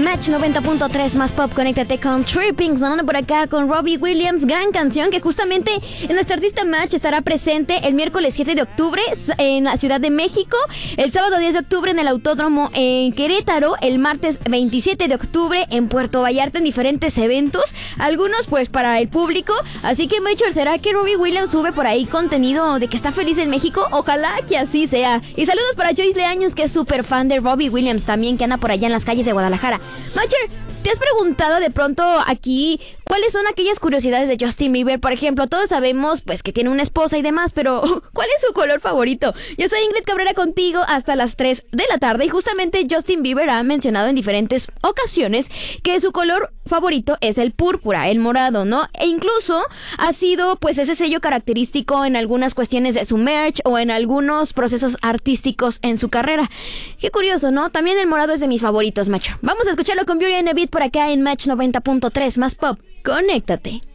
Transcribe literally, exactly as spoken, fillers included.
Match noventa punto tres más pop, conéctate con Tripping, sonando por acá con Robbie Williams, gran canción que justamente en nuestro artista Match estará presente el miércoles siete de octubre en la Ciudad de México, el sábado diez de octubre en el Autódromo en Querétaro, el martes veintisiete de octubre en Puerto Vallarta en diferentes eventos, algunos pues para el público, así que Major, ¿será que Robbie Williams sube por ahí contenido de que está feliz en México? Ojalá que así sea. Y saludos para Joyce Leaños, que es súper fan de Robbie Williams también, que anda por allá en las calles de Guadalajara. Major, ¿te has preguntado de pronto aquí cuáles son aquellas curiosidades de Justin Bieber? Por ejemplo, todos sabemos pues que tiene una esposa y demás, pero ¿cuál es su color favorito? Yo soy Ingrid Cabrera contigo hasta las tres de la tarde y justamente Justin Bieber ha mencionado en diferentes ocasiones que su color favorito es el púrpura, el morado, ¿no? E incluso ha sido pues ese sello característico en algunas cuestiones de su merch o en algunos procesos artísticos en su carrera. Qué curioso, ¿no? También el morado es de mis favoritos, macho. Vamos a escucharlo con Beauty and the Beat por acá en Match noventa punto tres más pop. Conéctate.